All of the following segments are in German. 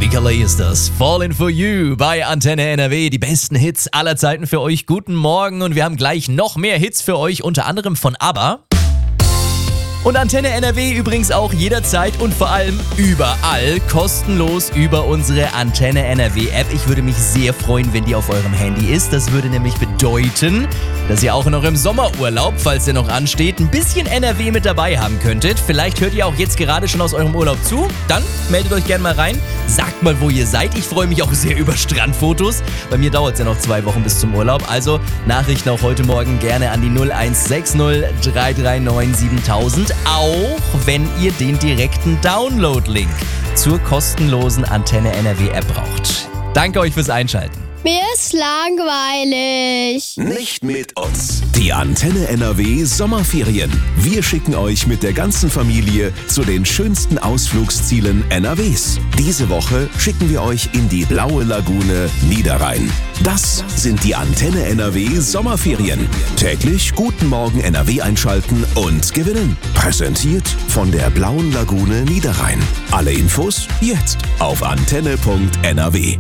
Mika Lee ist das. Falling for You bei Antenne NRW. Die besten Hits aller Zeiten für euch. Guten Morgen und wir haben gleich noch mehr Hits für euch, unter anderem von ABBA. Und Antenne NRW übrigens auch jederzeit und vor allem überall kostenlos über unsere Antenne NRW App. Ich würde mich sehr freuen, wenn die auf eurem Handy ist. Das würde nämlich bedeuten, dass ihr auch in eurem Sommerurlaub, falls der noch ansteht, ein bisschen NRW mit dabei haben könntet. Vielleicht hört ihr auch jetzt gerade schon aus eurem Urlaub zu. Dann meldet euch gerne mal rein. Sagt mal, wo ihr seid. Ich freue mich auch sehr über Strandfotos. Bei mir dauert es ja noch 2 Wochen bis zum Urlaub. Also Nachrichten auch heute Morgen gerne an die 0160 339 7000. Auch wenn ihr den direkten Download-Link zur kostenlosen Antenne NRW App braucht. Danke euch fürs Einschalten. Mir ist langweilig. Nicht mit uns. Die Antenne NRW Sommerferien. Wir schicken euch mit der ganzen Familie zu den schönsten Ausflugszielen NRWs. Diese Woche schicken wir euch in die blaue Lagune Niederrhein. Das sind die Antenne NRW Sommerferien. Täglich Guten Morgen NRW einschalten und gewinnen. Präsentiert von der blauen Lagune Niederrhein. Alle Infos jetzt auf antenne.nrw.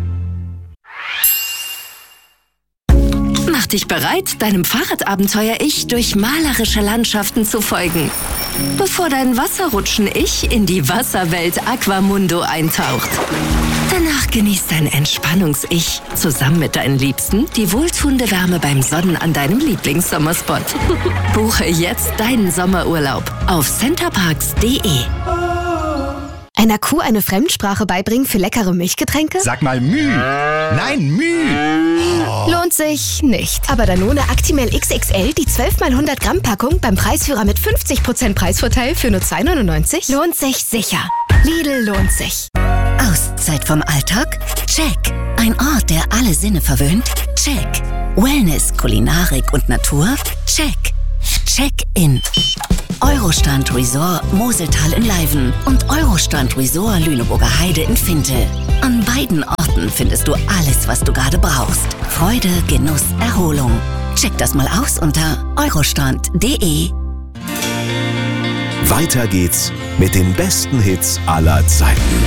Mach dich bereit, deinem Fahrradabenteuer-Ich durch malerische Landschaften zu folgen, bevor dein Wasserrutschen-Ich in die Wasserwelt Aquamundo eintaucht. Danach genießt dein Entspannungs-Ich zusammen mit deinen Liebsten die wohltuende Wärme beim Sonnen an deinem Lieblingssommerspot. Buche jetzt deinen Sommerurlaub auf centerparks.de. Einer Kuh eine Fremdsprache beibringen für leckere Milchgetränke? Sag mal Müh. Nein, Müh. Lohnt sich nicht. Aber Danone Actimel XXL, die 12x100 Gramm Packung beim Preisführer mit 50% Preisvorteil für nur 2,99? Lohnt sich sicher. Lidl lohnt sich. Auszeit vom Alltag? Check. Ein Ort, der alle Sinne verwöhnt? Check. Wellness, Kulinarik und Natur? Check. Check-in. Eurostrand Resort Moseltal in Leiven und Eurostrand Resort Lüneburger Heide in Fintel. An beiden Orten findest du alles, was du gerade brauchst. Freude, Genuss, Erholung. Check das mal aus unter eurostrand.de. Weiter geht's mit den besten Hits aller Zeiten.